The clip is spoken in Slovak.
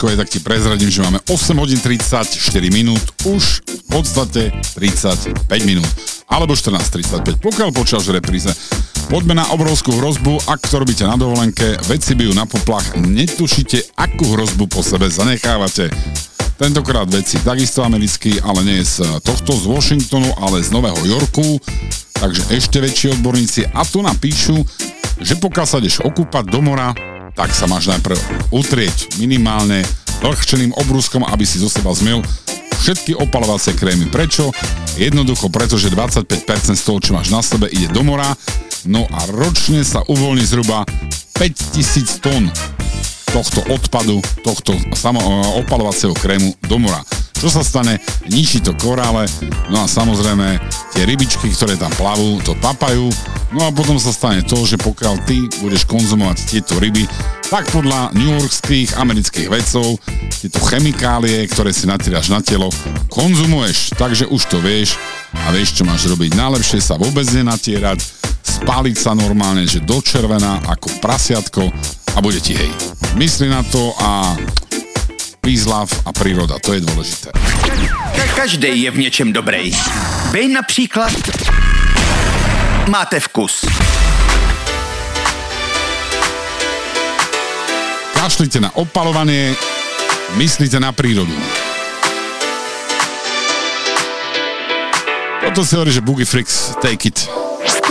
Vaškovej, tak ti prezradím, že máme 8 hodín 34 minút, už v podstate 35 minút, alebo 14.35, pokiaľ počítaš v repríze. Poďme na obrovskú hrozbu, ak to robíte na dovolenke, veci bijú na poplach, netušíte, akú hrozbu po sebe zanechávate. Tentokrát veci takisto americký, ale nie z tohto, z Washingtonu, ale z Nového Yorku, takže ešte väčší odborníci a tu napíšu, že pokiaľ sa ideš okúpať do mora, tak sa máš najprv utrieť minimálne vlhčeným obrúskom, aby si zo seba zmil všetky opalovacie krémy. Prečo? Jednoducho, pretože 25% z toho, čo máš na sebe, ide do mora, no a ročne sa uvoľní zhruba 5000 tón tohto odpadu, tohto opalovacieho krému do mora. Čo sa stane? Ničí to korále, no a samozrejme tie rybičky, ktoré tam plavú, to papajú, no a potom sa stane to, že pokiaľ ty budeš konzumovať tieto ryby, tak podľa newyorských amerických vedcov tieto chemikálie, ktoré si natieráš na telo, konzumuješ, takže už to vieš a vieš, čo máš robiť. Najlepšie sa vôbec nenatierať, spáliť sa normálne, že do červená ako prasiatko a bude ti hej. Myslí na to a peace, love a príroda, to je dôležité. Každej je v něčem dobrej. Vy například máte vkus. Kašlite na opalovanie, myslíte na prírodu. Toto si hovorí, že Boogie Freaks, take it.